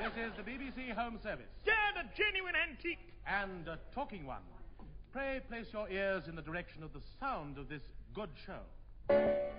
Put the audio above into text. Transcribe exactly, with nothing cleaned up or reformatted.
This is the B B C Home Service. Stand a genuine antique. And a talking one. Pray place your ears in the direction of the sound of this good show.